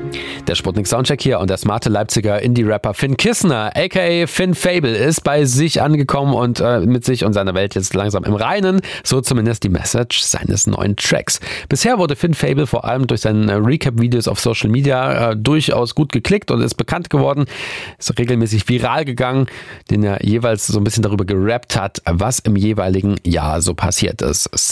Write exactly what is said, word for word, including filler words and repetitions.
Der Sputnik Soundcheck hier und der smarte Leipziger Indie-Rapper Finn Kissner, aka Finn Fable, ist bei sich angekommen und äh, mit sich und seiner Welt jetzt langsam im Reinen. So zumindest die Message seines neuen Tracks. Bisher wurde Finn Fable vor allem durch seine Recap-Videos auf Social Media äh, durchaus gut geklickt und ist bekannt geworden. Ist regelmäßig viral gegangen, den er jeweils so ein bisschen darüber gerappt hat, was im jeweiligen Jahr so passiert ist.